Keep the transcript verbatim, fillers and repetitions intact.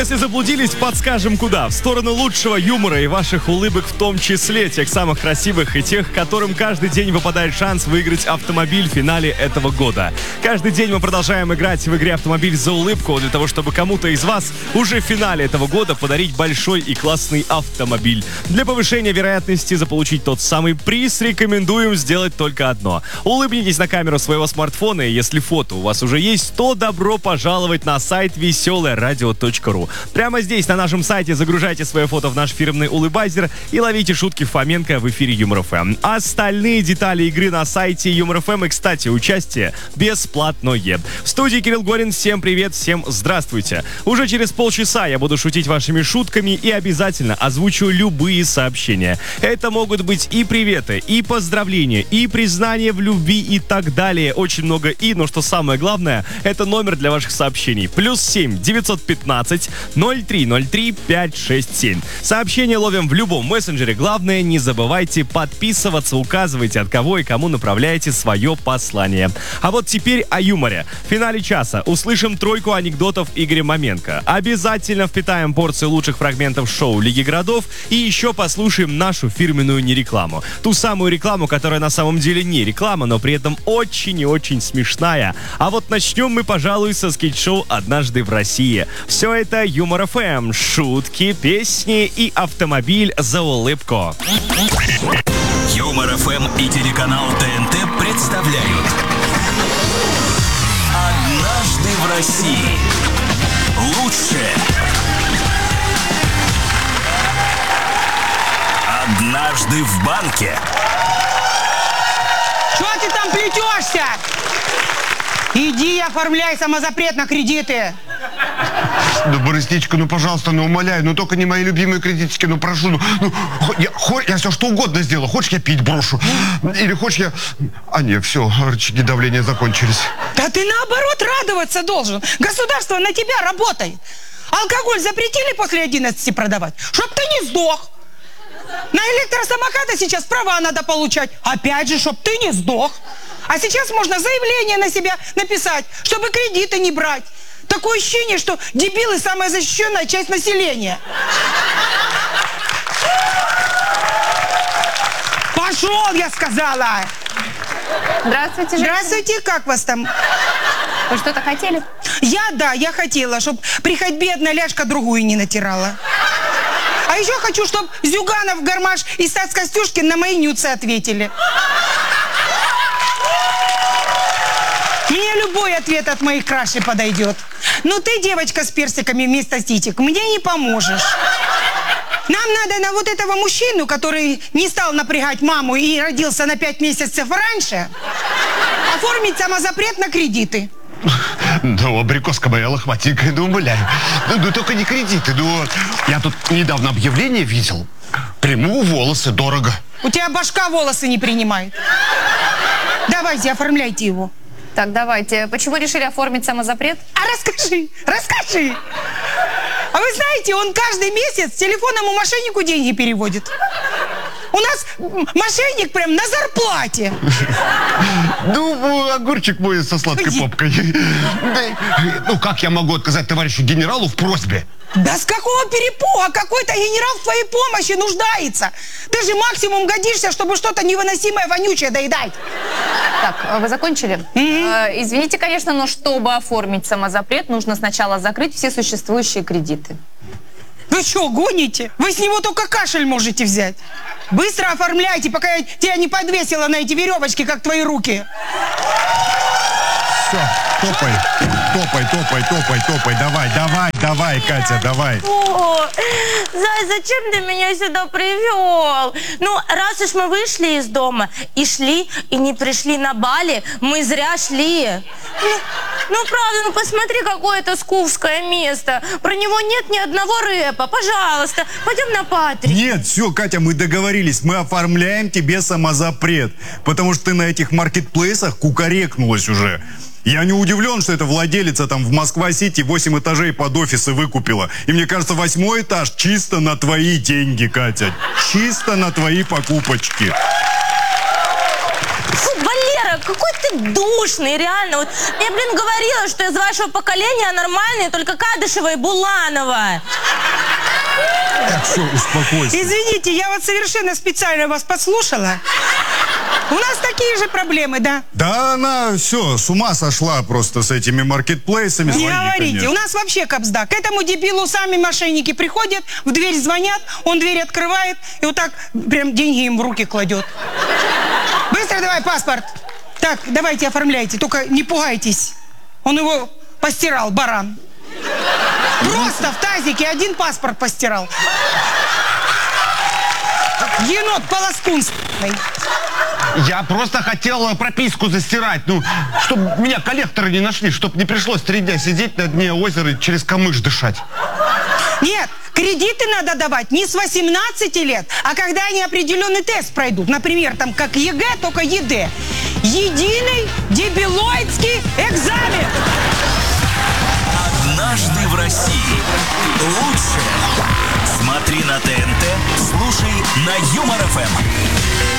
если заблудились, подскажем куда. В сторону лучшего юмора и ваших улыбок в том числе. Тех самых красивых и тех, которым каждый день выпадает шанс выиграть автомобиль в финале этого года. Каждый день мы продолжаем играть в игре «Автомобиль за улыбку» для того, чтобы кому-то из вас уже в финале этого года подарить большой и классный автомобиль. Для повышения вероятности заполучить тот самый приз рекомендуем сделать только одно. Улыбнитесь на камеру своего смартфона, и если фото у вас уже есть, то добро пожаловать на сайт веселое радио точка ру. Прямо здесь, на нашем сайте, загружайте свое фото в наш фирменный улыбайзер и ловите шутки Фоменко в эфире Юмор ФМ. Остальные детали игры на сайте Юмор ФМ, и, кстати, участие бесплатное. В студии Кирилл Горин. Всем привет, всем здравствуйте. Уже через полчаса я буду шутить вашими шутками и обязательно озвучу любые сообщения. Это могут быть и приветы, и поздравления, и признания в любви и так далее. Очень много «и», но что самое главное, это номер для ваших сообщений. Плюс семь девятьсот пятнадцать ноль три ноль три пять шесть семь. Сообщения ловим в любом мессенджере. Главное, не забывайте подписываться, указывайте, от кого и кому направляете свое послание. А вот теперь о юморе. В финале часа услышим тройку анекдотов Игоря Маменко. Обязательно впитаем порцию лучших фрагментов шоу «Лиги городов» и еще послушаем нашу фирменную нерекламу. Ту самую рекламу, которая на самом деле не реклама, но при этом очень и очень смешная. А вот начнем мы, пожалуй, со скетч-шоу «Однажды в России». Все это Юмор ФМ, шутки, песни и автомобиль за улыбку. Юмор ФМ и телеканал ТНТ представляют «Однажды в России». Лучшее. Однажды в банке. Чего ты там плетешься? Иди оформляй самозапрет на кредиты. Да, Борисничка, ну, пожалуйста, ну, умоляю, ну, только не мои любимые кредитики, ну, прошу, ну, ну я, хо, я все что угодно сделаю. Хочешь, я пить брошу? Или хочешь, я... А, нет, все, рычаги давления закончились. Да ты, наоборот, радоваться должен. Государство на тебя работает. Алкоголь запретили после одиннадцати продавать, чтоб ты не сдох. На электросамокаты сейчас права надо получать. Опять же, чтоб ты не сдох. А сейчас можно заявление на себя написать, чтобы кредиты не брать. Такое ощущение, что дебилы – самая защищенная часть населения. Пошел, я сказала. Здравствуйте, женщина. Здравствуйте, как вас там? Вы что-то хотели? Я, да, я хотела, чтобы при ходьбе одна ляжка другую не натирала. А еще хочу, чтобы Зюганов, Гармаш и Стас Костюшкин на мои нюцы ответили. Мне любой ответ от моих крашей подойдет. Но ты, девочка с персиками вместо титик, мне не поможешь. Нам надо на вот этого мужчину, который не стал напрягать маму и родился на пять месяцев раньше, оформить самозапрет на кредиты. Ну, абрикоска моя лохматенькая, ну, умоляю. Ну, ну, только не кредиты, ну, я тут недавно объявление видел. Приму волосы, дорого. У тебя башка волосы не принимает. Давайте, оформляйте его. Так, давайте. Почему решили оформить самозапрет? А расскажи, расскажи. А вы знаете, он каждый месяц телефонному мошеннику деньги переводит. У нас мошенник прям на зарплате. Ну, огурчик мой со сладкой попкой. Ну, как я могу отказать товарищу генералу в просьбе? Да с какого перепуга? Какой-то генерал в твоей помощи нуждается. Ты же максимум годишься, чтобы что-то невыносимое, вонючее доедать. Так, вы закончили? Mm-hmm. э, извините, конечно, но чтобы оформить самозапрет, нужно сначала закрыть все существующие кредиты. Вы что, гоните? Вы с него только кашель можете взять. Быстро оформляйте, пока я тебя не подвесила на эти веревочки, как твои руки. Все, топай, топай, топай, топай, топай, давай, давай, давай, Катя, давай. О, Зай, зачем ты меня сюда привел? Ну, раз уж мы вышли из дома и шли, и не пришли на Бали, мы зря шли. Ну, ну правда, ну посмотри, какое это скуфское место. Про него нет ни одного рэпа. Пожалуйста, пойдем на Патрик. Нет, все, Катя, мы договорились, мы оформляем тебе самозапрет, потому что ты на этих маркетплейсах кукарекнулась уже. Я не удивлен, что эта владелица там в Москва-Сити восемь этажей под офисы выкупила. И мне кажется, восьмой этаж чисто на твои деньги, Катя. Чисто на твои покупочки. Фу, Валера, какой ты душный, реально. Вот я, блин, говорила, что из вашего поколения нормальные только Кадышева и Буланова. Так, все, успокойся. Извините, я вот совершенно специально вас подслушала. У нас такие же проблемы, да? Да она все, с ума сошла просто с этими маркетплейсами. Не Свои, говорите, конечно. у нас вообще капсда. К этому дебилу сами мошенники приходят, в дверь звонят, он дверь открывает и вот так прям деньги им в руки кладет. Быстро давай паспорт. Так, давайте оформляйте, только не пугайтесь. Он его постирал, баран. Просто в тазике один паспорт постирал. Енот полоскун с***ной. Я просто хотел прописку застирать, ну, чтобы меня коллекторы не нашли, чтобы не пришлось три дня сидеть на дне озера и через камыш дышать. Нет, кредиты надо давать не с восемнадцати лет, а когда они определенный тест пройдут. Например, там как ЕГЭ, только ЕД. Единый дебилоидский экзамен. Однажды в России. Лучше. Смотри на ТНТ, слушай на Юмор ФМ.